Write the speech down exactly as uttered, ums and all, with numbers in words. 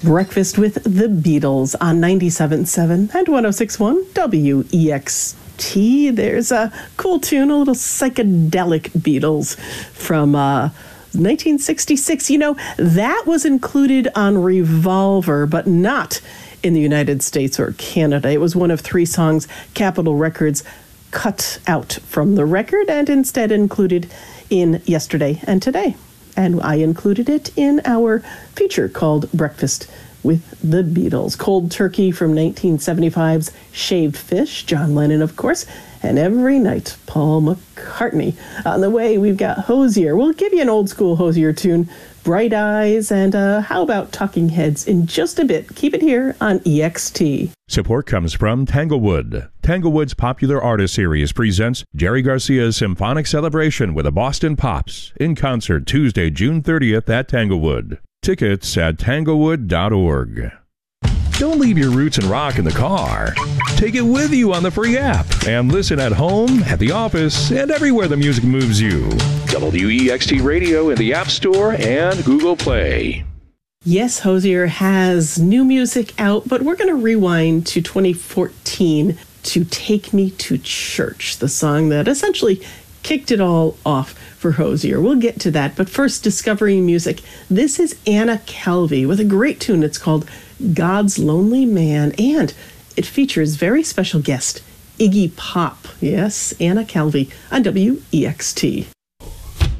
Breakfast with the Beatles on ninety-seven point seven and one oh six point one W E X T. There's a cool tune, a little psychedelic Beatles from uh, nineteen sixty-six. You know, that was included on Revolver, but not in the United States or Canada. It was one of three songs Capitol Records cut out from the record and instead included in Yesterday and Today. And I included it in our feature called Breakfast with the Beatles. Cold Turkey from nineteen seventy-five's Shaved Fish, John Lennon, of course, and Every Night, Paul McCartney. On the way, we've got Hozier. We'll give you an old school Hozier tune, Bright Eyes, and uh, how about Talking Heads in just a bit. Keep it here on E X T. Support comes from Tanglewood. Tanglewood's Popular Artist Series presents Jerry Garcia's Symphonic Celebration with the Boston Pops in concert Tuesday, June thirtieth at Tanglewood. Tickets at tanglewood dot org. Don't leave your roots and rock in the car. Take it with you on the free app and listen at home, at the office, and everywhere the music moves you. W E X T Radio in the App Store and Google Play. Yes, Hozier has new music out, but we're going to rewind to twenty fourteen to Take Me to Church, the song that essentially kicked it all off for Hozier. We'll get to that, but first, discovering music. This is Anna Calvi with a great tune. It's called God's Lonely Man, and it features very special guest Iggy Pop. Yes, Anna Calvi on W E X T.